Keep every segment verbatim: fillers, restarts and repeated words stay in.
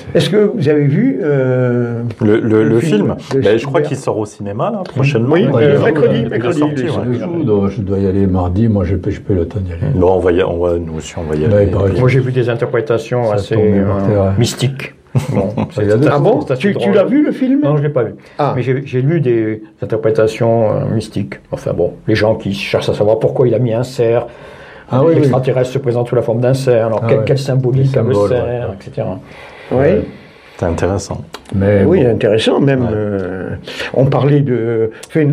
Est-ce que vous avez vu euh, le, le, le film, film ben, je crois qu'il sort au cinéma là, prochainement. Oui, ouais, euh, mercredi, mercredi. Sorti, ouais. jour, donc, je dois y aller mardi, moi j'ai pas le temps d'y aller. Bon, on va y, on va, nous aussi on va y aller. Ouais, moi j'ai vu des interprétations ça assez euh, mystiques. Bon, ah bon, tu, tu l'as vu le film? Non, je l'ai pas vu. Ah. Mais j'ai lu des interprétations euh, mystiques. Enfin bon, les gens qui cherchent à savoir pourquoi il a mis un cerf. Ah, oui, l'extraterrestre oui. se présente sous la forme d'un cerf. Alors ah, quel, ouais. quel symbolique a le cerf, ouais. et cetera. Oui. C'est intéressant. Mais oui, bon. intéressant même. Ouais. Euh, on parlait de.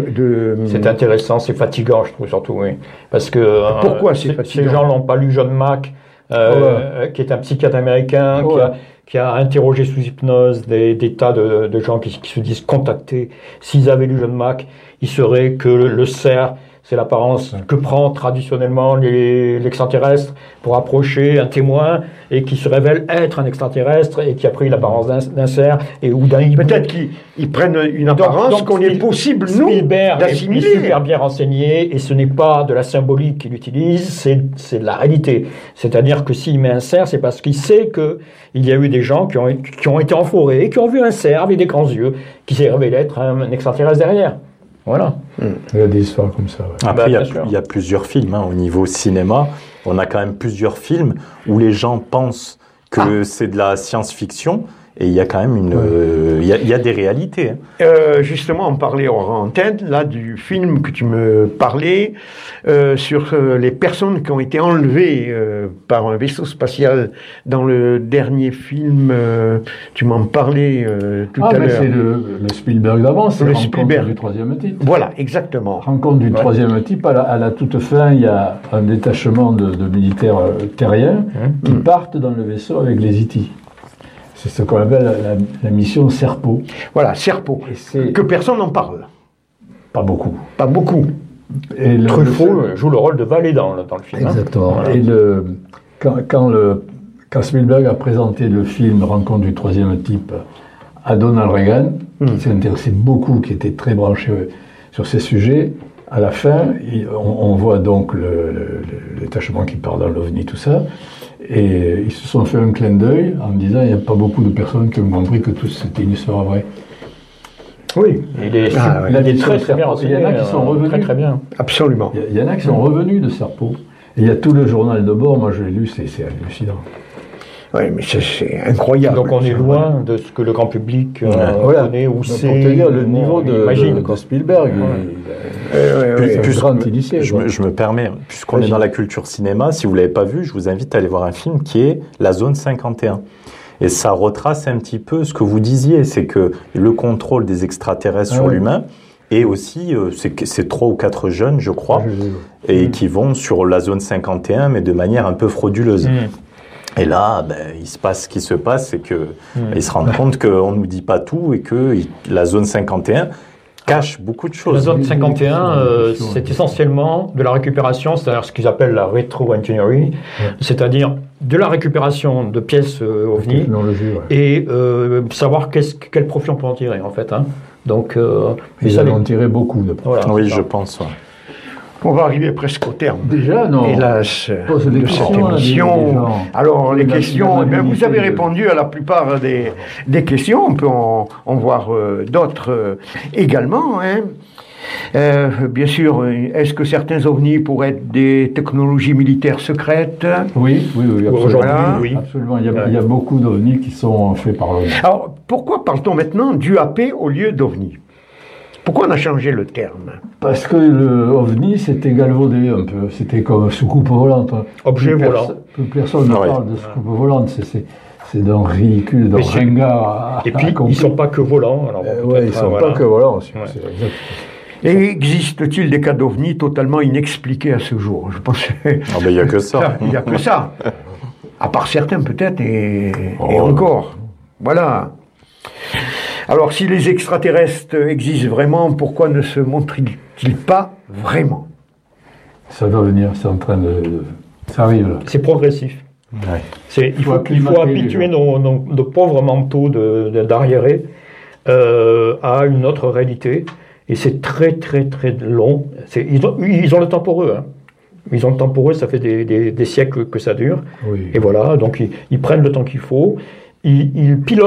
de c'est intéressant, c'est fatigant, je trouve surtout, oui. Parce que. Pourquoi euh, c'est fatigant? Ces gens n'ont pas lu John Mack, euh, ouais. qui est un psychiatre américain, ouais. qui a. qui a interrogé sous hypnose des, des tas de, de gens qui, qui se disent contactés. S'ils avaient lu John Mack, il serait que le, le cerf, c'est l'apparence que prend traditionnellement les, l'extraterrestre pour approcher un témoin et qui se révèle être un extraterrestre et qui a pris l'apparence d'un, d'un cerf et ou d'un hibou. Peut-être qu'ils ils prennent une apparence qu'on est possible, nous, Spielberg d'assimiler. Est super bien renseigné et ce n'est pas de la symbolique qu'il utilise, c'est, c'est de la réalité. C'est-à-dire que s'il met un cerf, c'est parce qu'il sait que il y a eu des gens qui ont, qui ont été en forêt, qui ont vu un cerf avec des grands yeux, qui s'est révélé être un, un extraterrestre derrière. Voilà. Il y a des histoires comme ça. Ouais. Après, bah, il, y a, il y a plusieurs films. Hein, au niveau cinéma, on a quand même plusieurs films où les gens pensent que ah. c'est de la science-fiction. Et il y a quand même une, il ouais. euh, y, y a des réalités. Hein. Euh, justement, on parlait en antenne là du film que tu me parlais euh, sur euh, les personnes qui ont été enlevées euh, par un vaisseau spatial dans le dernier film. Euh, tu m'en parlais euh, tout ah, à l'heure. C'est le, le Spielberg d'avant, c'est le Rencontre Spielberg. du troisième type. Voilà, exactement. Rencontre du ouais. troisième type. À la, à la toute fin, il y a un détachement de, de militaires terriens mmh. qui mmh. partent dans le vaisseau avec les E T. C'est ce qu'on appelle la, la, la mission Serpo. Voilà, Serpo. Que personne n'en parle. Pas beaucoup. Pas beaucoup. Et le, Truffaut le, joue le rôle de valet dans, dans le film. Exactement. Hein. Voilà. Et le, quand, quand, le, quand Spielberg a présenté le film Rencontre du troisième type à Donald Reagan, mmh. qui s'est intéressé beaucoup, qui était très branché sur ces sujets, à la fin, il, on, on voit donc le, le, le détachement qui part dans l'OVNI, tout ça. Et ils se sont fait un clin d'œil en disant il n'y a pas beaucoup de personnes qui ont compris que tout c'était une histoire vraie. Oui, il est, ah, ouais. il est très, très bien renseigné. Il y en a qui sont revenus. Très, très bien. Absolument. Il y, il y en a qui sont revenus de Serpo. Et il y a tout le journal de bord, moi je l'ai lu, c'est, c'est hallucinant. Oui, mais c'est, c'est incroyable. Donc on est loin de ce que le grand public euh, ouais. voilà. connaît ou sait. Pour te dire le niveau de, de, de Spielberg. Ouais. Il, ouais, ouais, puis, grand initié, je, me, je me permets, puisqu'on est dans la culture cinéma, si vous ne l'avez pas vu, je vous invite à aller voir un film qui est La Zone cinquante et un. Et ça retrace un petit peu ce que vous disiez, c'est que le contrôle des extraterrestres ah, sur oui. l'humain, et aussi, euh, c'est, c'est trois ou quatre jeunes, je crois, ah, et mmh. qui vont sur la Zone cinquante et un, mais de manière un peu frauduleuse. Mmh. Et là, ben, il se passe ce qui se passe, c'est qu'ils mmh. se rendent compte qu'on ne nous dit pas tout et que la Zone cinquante et un cache beaucoup de choses. La Zone cinquante et un, euh, c'est essentiellement de la récupération, c'est-à-dire ce qu'ils appellent la rétro-engineering, ouais. c'est-à-dire de la récupération de pièces euh, OVNI ouais. et euh, savoir quel profit on peut en tirer, en fait. Hein. Donc, euh, ils en ont tiré beaucoup de profit. Voilà, oui, je pense. Ouais. On va arriver presque au terme. Déjà, non. Hélas, de cette émission. Alors, les questions, eh bien, vous avez répondu à la plupart des, des questions. On peut en, en voir euh, d'autres euh, également. Hein. Euh, bien sûr, est-ce que certains ovnis pourraient être des technologies militaires secrètes ? Oui, oui, oui, absolument. Aujourd'hui, oui. Absolument. Il y, a, il y a beaucoup d'ovnis qui sont faits par l'OVNI. Alors, pourquoi parle-t-on maintenant d'U A P au lieu d'ovnis ? Pourquoi on a changé le terme ? Parce que le OVNI, c'était galvaudé un peu. C'était comme soucoupe volante. Objet plus volant. Plus personne ne ouais. parle de soucoupe volante. C'est, c'est, c'est d'un ridicule, d'un ringard. Et puis, ils ne sont pas que volants. Alors euh, ouais, ils ne sont voilà. pas que volants aussi. Ouais. C'est exact. Et existe-t-il des cas d'OVNI totalement inexpliqués à ce jour ? Je pense. Ah ben, il n'y a que ça. Il n'y a que ça. À part certains, peut-être, et, oh. et encore. Voilà. Alors, si les extraterrestres existent vraiment, pourquoi ne se montrent-ils pas vraiment ? Ça doit venir, c'est en train de... de... Ça arrive, là. C'est progressif. Ouais. C'est, il faut, il faut habituer nos, nos, nos pauvres manteaux de, de, d'arriérés euh, à une autre réalité. Et c'est très, très, très long. C'est, ils, ont, ils ont le temps pour eux. Hein. Ils ont le temps pour eux, ça fait des, des, des siècles que ça dure. Oui. Et voilà, donc ils, ils prennent le temps qu'il faut. Ils, ils pilotent